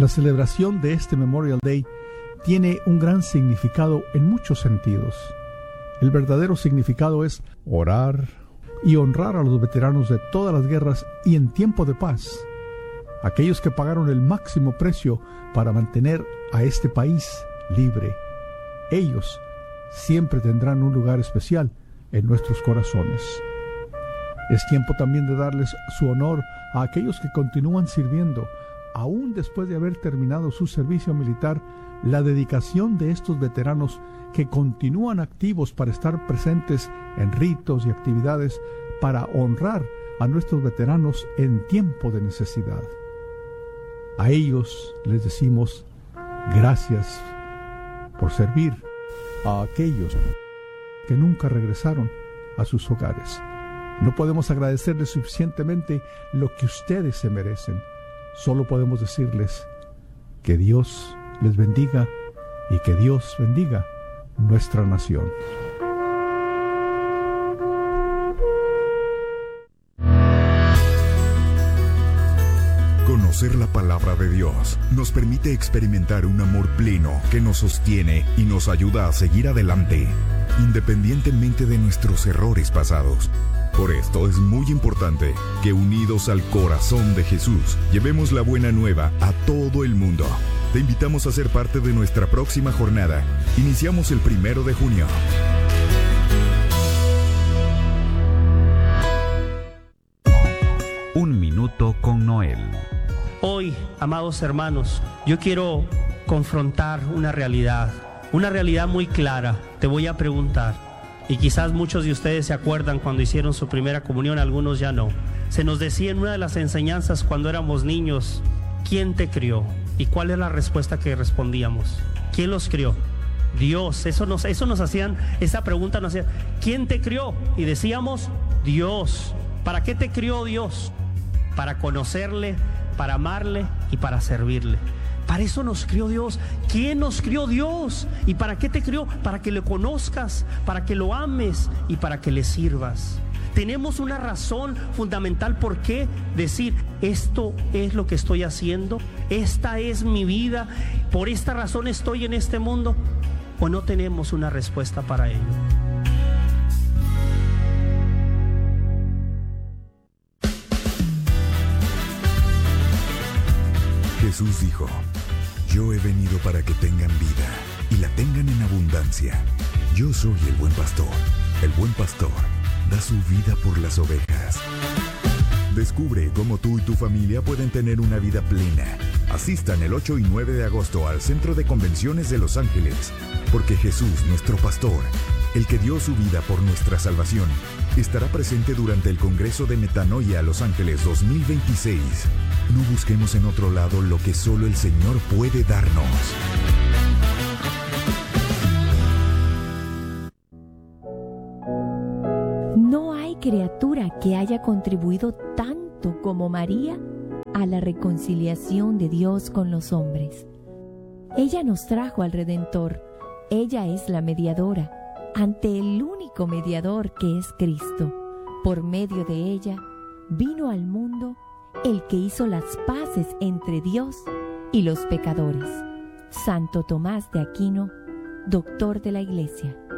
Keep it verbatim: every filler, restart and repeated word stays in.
La celebración de este Memorial Day tiene un gran significado en muchos sentidos. El verdadero significado es orar y honrar a los veteranos de todas las guerras y en tiempo de paz, aquellos que pagaron el máximo precio para mantener a este país libre. Ellos siempre tendrán un lugar especial en nuestros corazones. Es tiempo también de darles su honor a aquellos que continúan sirviendo, aún después de haber terminado su servicio militar. La dedicación de estos veteranos que continúan activos para estar presentes en ritos y actividades para honrar a nuestros veteranos en tiempo de necesidad. A ellos les decimos gracias por servir a aquellos que nunca regresaron a sus hogares. No podemos agradecerles suficientemente lo que ustedes se merecen. Solo podemos decirles que Dios les bendiga y que Dios bendiga nuestra nación. Conocer la palabra de Dios nos permite experimentar un amor pleno que nos sostiene y nos ayuda a seguir adelante, independientemente de nuestros errores pasados. Por esto es muy importante que, unidos al corazón de Jesús, llevemos la buena nueva a todo el mundo. Te invitamos a ser parte de nuestra próxima jornada. Iniciamos el primero de junio. Un minuto con Noel. Hoy, amados hermanos, yo quiero confrontar una realidad, una realidad muy clara. Te voy a preguntar, y quizás muchos de ustedes se acuerdan cuando hicieron su primera comunión, algunos ya no. Se nos decía en una de las enseñanzas cuando éramos niños, ¿quién te crió? ¿Y cuál es la respuesta que respondíamos? ¿Quién los crió? Dios. Eso nos, eso nos hacían, esa pregunta nos hacían, ¿quién te crió? Y decíamos, Dios. ¿Para qué te crió Dios? Para conocerle, para amarle y para servirle. Para eso nos crió Dios. ¿Quién nos crió? Dios. ¿Y para qué te crió? Para que lo conozcas, para que lo ames y para que le sirvas. Tenemos una razón fundamental por qué decir, esto es lo que estoy haciendo, esta es mi vida, por esta razón estoy en este mundo, o no tenemos una respuesta para ello. Jesús dijo, yo he venido para que tengan vida y la tengan en abundancia. Yo soy el buen pastor. El buen pastor da su vida por las ovejas. Descubre cómo tú y tu familia pueden tener una vida plena. Asistan el ocho y nueve de agosto al Centro de Convenciones de Los Ángeles, porque Jesús, nuestro pastor, el que dio su vida por nuestra salvación, estará presente durante el Congreso de Metanoia Los Ángeles dos mil veintiséis. No busquemos en otro lado lo que solo el Señor puede darnos. No hay criatura que haya contribuido tanto como María a la reconciliación de Dios con los hombres. Ella nos trajo al Redentor. Ella es la mediadora ante el único mediador que es Cristo. Por medio de ella vino al mundo el que hizo las paces entre Dios y los pecadores. Santo Tomás de Aquino, doctor de la Iglesia.